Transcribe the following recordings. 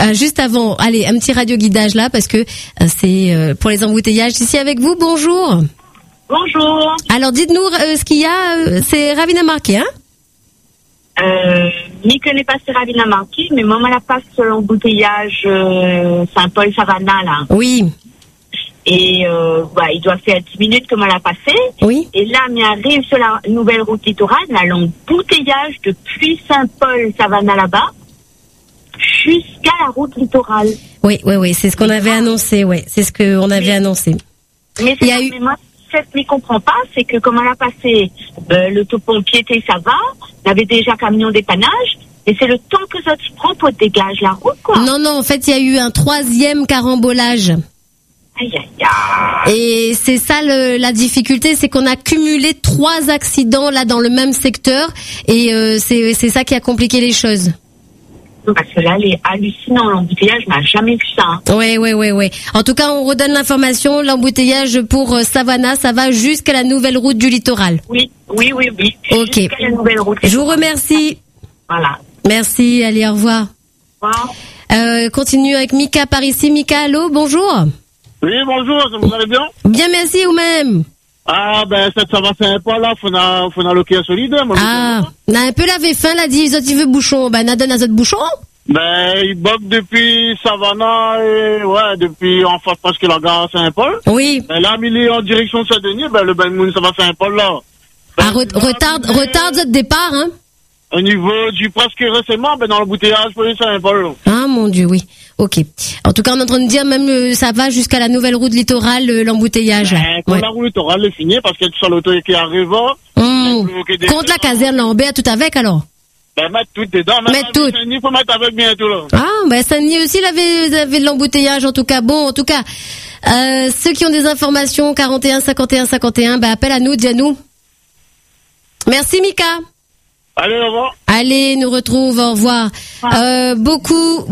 Juste avant, allez, un petit radio-guidage là, parce que c'est pour les embouteillages. Ici avec vous, bonjour. Bonjour. Alors, dites-nous ce qu'il y a, c'est Ravina Marquet, hein? Je connais pas ces Ravina Marquet, mais moi, la passe sur l'embouteillage Saint-Paul-Savannah, là. Oui. Et il doit faire 10 minutes que moi l'a passé. Oui. Et là, on arrive sur la nouvelle route littorale, là, l'embouteillage depuis Saint-Paul-Savannah là-bas jusqu'à la route littorale. Oui, c'est ce qu'on avait annoncé, c'est ce qu'on avait annoncé. Mais moi, ce que je ne comprends pas, c'est que comme on a passé l'autopompier, ça va, on avait déjà camion dépannage, et c'est le temps que ça se prend pour dégager la route, quoi. Non, en fait, il y a eu un 3e carambolage. Aïe, aïe, aïe. Et c'est ça la difficulté, c'est qu'on a cumulé 3 accidents là dans le même secteur, et c'est ça qui a compliqué les choses. Parce que là, c'est hallucinant, l'embouteillage, je n'ai jamais vu ça. Hein. Ouais. En tout cas, on redonne l'information, l'embouteillage pour Savannah, ça va jusqu'à la nouvelle route du littoral. Oui. Ok. Jusqu'à la nouvelle route. Je vous remercie. Voilà. Merci, allez, au revoir. Au revoir. Continue avec Mika par ici. Mika, allô, bonjour. Oui, bonjour, vous allez bien? Bien, merci, vous-même. Ah, ça va faire un peu là, faut na loquer solide, moi. On a un peu lavé fin, là, dit, ils veut bouchon. Ben, n'a donné un autre bouchon? Il bug depuis Savannah et, depuis en face presque la gare Saint-Paul. Oui. Là, il est en direction de Saint-Denis, le Ben Moun, ça va Saint-Paul, là. Retard de départ, hein? Au niveau du presque récemment, dans l'embouteillage pour Saint-Paul. Ah, mon Dieu, oui. Ok. En tout cas, on est en train de dire même ça va jusqu'à la nouvelle route littorale, l'embouteillage. La route littorale est finie parce qu'il y a tout ça l'auto qui arrive. Contre la caserne Lambert, tout avec alors? Mettre tout dedans. Mettre tout. Il faut mettre avec bientôt là. Ah, Saint-Denis aussi, il avait de l'embouteillage en tout cas. Bon, en tout cas, ceux qui ont des informations, 41 51 51, appelle à nous, dis à nous. Merci Mika. Allez, au revoir. Allez, nous retrouve, au revoir. Beaucoup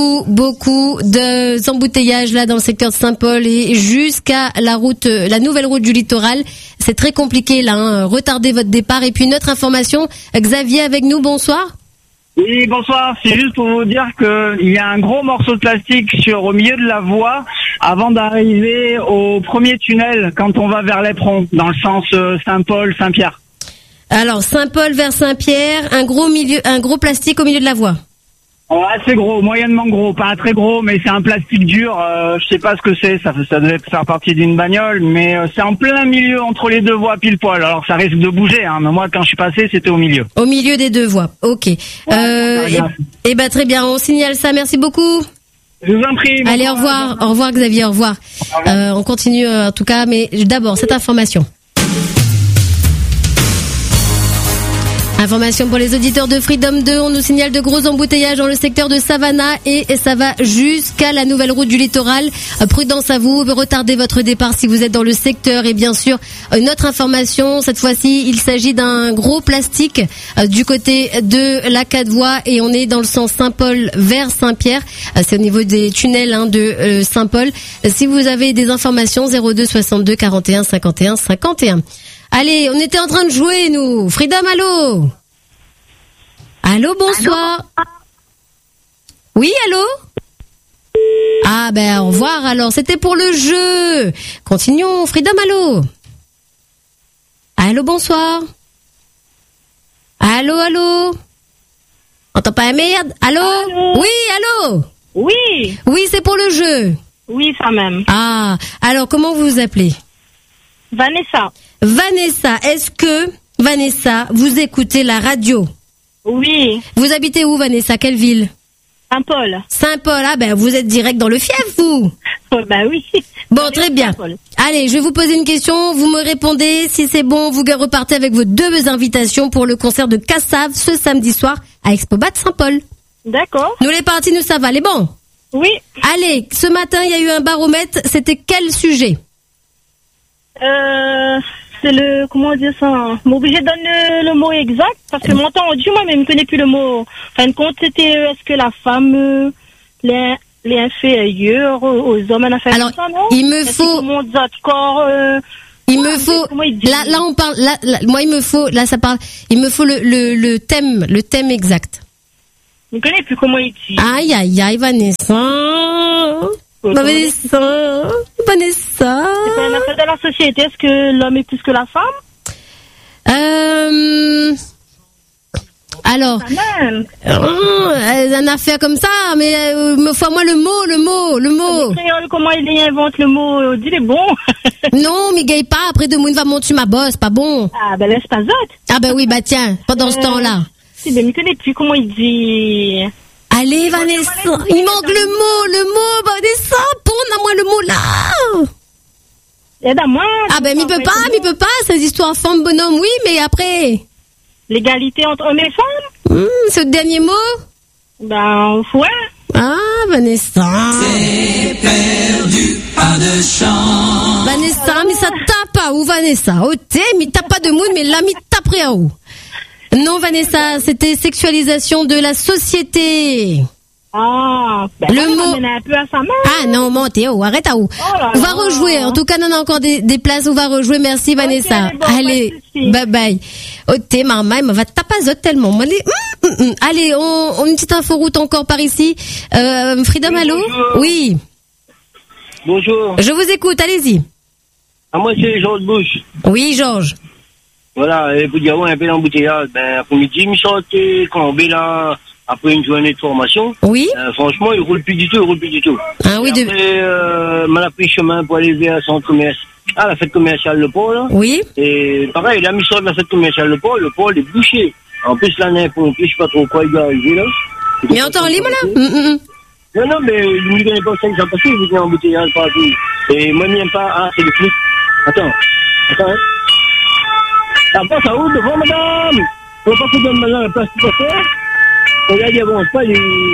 de embouteillages là dans le secteur de Saint-Paul et jusqu'à la nouvelle route du littoral. C'est très compliqué là, hein. Retardez votre départ. Et puis une autre information, Xavier avec nous, bonsoir. Oui, bonsoir. C'est juste pour vous dire qu'il y a un gros morceau de plastique au milieu de la voie avant d'arriver au premier tunnel quand on va vers l'Éperon, dans le sens Saint-Paul-Saint-Pierre. Alors, Saint-Paul vers Saint-Pierre, un gros plastique au milieu de la voie. Assez gros, moyennement gros, pas très gros, mais c'est un plastique dur, je sais pas ce que c'est, ça devait faire partie d'une bagnole, mais c'est en plein milieu entre les deux voies pile poil, alors ça risque de bouger, hein, mais moi quand je suis passé, c'était au milieu. Au milieu des deux voies, ok. Très bien, on signale ça, merci beaucoup. Je vous en prie. Allez, au revoir Xavier, au revoir. On continue en tout cas, mais d'abord, cette information. Information pour les auditeurs de Freedom 2, on nous signale de gros embouteillages dans le secteur de Savannah et ça va jusqu'à la nouvelle route du littoral. Prudence à vous, retardez votre départ si vous êtes dans le secteur. Et bien sûr, une autre information, cette fois-ci, il s'agit d'un gros plastique du côté de la 4 voies et on est dans le sens Saint-Paul vers Saint-Pierre. C'est au niveau des tunnels de Saint-Paul. Si vous avez des informations, 02 62 41 51 51. Allez, on était en train de jouer, nous. Freedom, allô? Allô, bonsoir. Allô? Oui, allô? Ah, au revoir, alors. C'était pour le jeu. Continuons. Freedom, allô? Allô, bonsoir. Allô? Entends pas la merde? Allô? Oui, allô? Oui, c'est pour le jeu. Oui, ça même. Ah, alors, comment vous vous appelez? Vanessa, est-ce que, Vanessa, vous écoutez la radio? Oui. Vous habitez où, Vanessa? Quelle ville? Saint-Paul. Saint-Paul, vous êtes direct dans le fief, vous? Oui. Bon, très bien. Allez, je vais vous poser une question, vous me répondez. Si c'est bon, vous repartez avec vos 2 invitations pour le concert de Cassav ce samedi soir à Expobat Saint-Paul. D'accord. Nous les parties, nous ça va, les bons? Oui. Allez, ce matin, il y a eu un baromètre, c'était quel sujet? C'est comment dire ça? M'obligé de donner le mot exact parce que mon entendu, moi, mais je ne connais plus le mot. Fin de compte, c'était est-ce que la femme les inférieurs aux hommes en affaire? Alors, ça, non? il me faut. Il me faut. Là, on parle. Là, moi, il me faut. Là, ça parle. Il me faut le thème exact. Je ne connais plus comment il dit. Aïe, aïe, aïe, Vanessa. Vanessa. Vanessa. C'est un affaire de la société. Est-ce que l'homme est plus que la femme? Alors, une affaire comme ça, mais me faut moi le mot. Le créole, comment il invente le mot? Dis les bon. Non, mais gagne pas. Après 2 mois, il va monter ma bosse, pas bon. Ah, ben laisse pas autre. Ah ben oui, bah tiens, pendant ce temps-là. Si, ben, je ne connais plus comment il dit. Allez, Vanessa, il manque le mot, Vanessa, pour moi le mot là. Aide-moi. Ah ben, il peut pas, ces histoires femme bonhomme, oui, mais après. L'égalité entre hommes et femmes? C'est le dernier mot? Ben, ouais. Ah, Vanessa. C'est perdu, pas de chance. Vanessa, mais ça tape à où, Vanessa? Oh, mais tape pas de mood, mais là, mais taperait à où? Non, Vanessa, c'était sexualisation de la société. Ah, ben, le mot. Un peu à sa main. Ah non, Théo, arrête à où? On va rejouer. En tout cas, on a encore des places. On va rejouer. Merci, Vanessa. Bon, allez, bye bye. Oh, t'es maman, il va tapazoter tellement. Allez, on une petite info route encore par ici. Freedom, allô? Oui. Bonjour. Je vous écoute. Allez-y. Ah, moi, c'est Georges Bush. Oui, Georges. Voilà, et pour dire, ouais, un peu d'embouteillage. Ben, après-midi, je sortais, quand on est là, après une journée de formation. Oui. Franchement, il roule plus du tout. Ah oui, après, m'a pris chemin pour aller vers un centre commercial. Ah, la fête commerciale Le Port, là. Oui. Et pareil, la mission de la fête commerciale Le Port est bouché. En plus, la neige pompier, je sais pas trop quoi il doit arriver, là. Mais en temps libre, là? Non, mais il ne connaît pas ça, il s'en passe, il vient en embouteillage partout. Et moi, je n'aime pas, c'est le flic. Attends, hein. La porte à où devant, madame? On va pas se donner maintenant la place tout à faire. Regarde, il avance pas,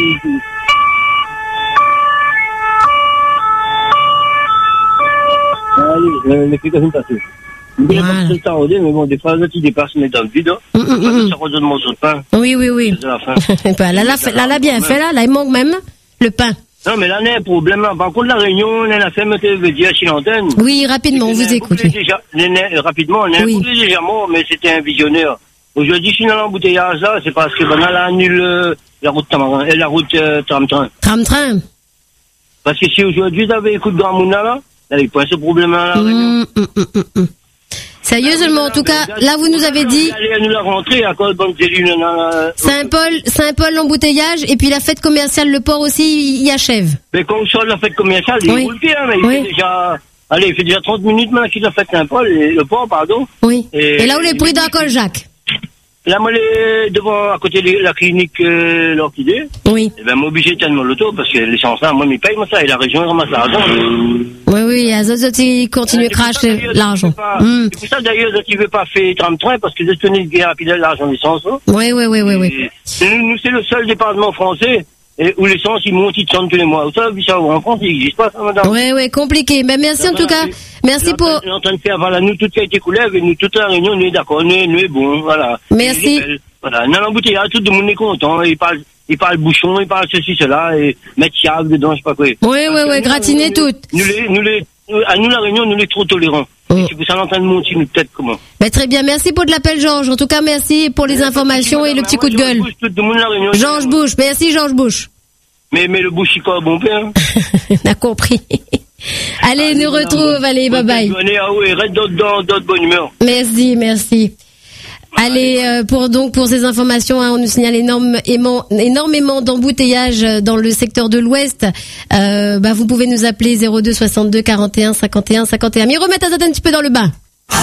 Allez, l'explication passée. Il y a pas de temps, mais bon, des fois, il dépasse, mais dans le vide, hein. Ça redonne mon saut de pain. Oui. C'est la fin. Là, bien fait, là, il manque même le pain. Non, mais là, il y a un problème, là. Par contre, la réunion, on a fait, veut dire, chez l'antenne. Oui, rapidement, on vous écoute. Rapidement, on a un couple déjà mort, mais c'était un visionnaire. Aujourd'hui, je suis dans l'embouteillage, là, c'est parce que, ben, là, annule la route tram-train. Tram-train. Parce que si aujourd'hui, vous avez écouté Grand Mouna, là, il n'y a pas ce problème-là, là. Sérieusement, en tout cas, là, vous nous avez dit. Allez, nous la rentrer à cause de Saint-Paul, l'embouteillage, et puis la fête commerciale, Le Port aussi, il achève. Mais quand on sort de la fête commerciale, il roule bien, mais il fait déjà 30 minutes maintenant qu'il a fait Saint-Paul, Le Port, pardon. Oui. Et là où les prix d'un col, Jacques? Là, moi, devant, à côté de la clinique, l'Orchidée. Oui. Eh ben, moi, obligé tellement l'auto, parce que l'essence, là, moi, ils payent, moi, ça, et la région, ils ramassent l'argent. Oui, les autres, ils continuent de cracher l'argent. C'est pour ça, d'ailleurs, tu veux pas faire tram-train, parce que de tenir le guerre rapide, l'argent d'essence, hein. Oui. Nous, c'est le seul département français, où l'essence, il monte, il tourne tous les mois. Ça, en France, il n'existe pas, ça, madame. Oui, compliqué. Mais merci, en tout cas. Merci pour. On est en train de faire, voilà, nous, tout qui a été coulé, avec nous, toute la réunion, nous est d'accord, nous est bon, voilà. Merci. Voilà, dans l'embouteillage, tout le monde est content, il parle bouchon, il parle ceci, cela, et mettre chave dedans, je sais pas quoi. Oui, gratiner toutes. À nous, la réunion, nous les trop tolérants. C'est pour ça qu'on est en train de monter une tête, comment. Mais très bien, merci pour de l'appel, Georges. En tout cas, merci pour les informations et le petit coup de gueule. Georges Bush, merci, Georges Bush. Mais le Bush, il quoi, bon père? On a compris. Allez, nous retrouve, allez, bye bye. Reste d'autres bonne humeur. Merci. Allez, pour ces informations, on nous signale énormément d'embouteillages dans le secteur de l'Ouest. Vous pouvez nous appeler 02 62 41 51 51. Mais remettez un petit peu dans le bain.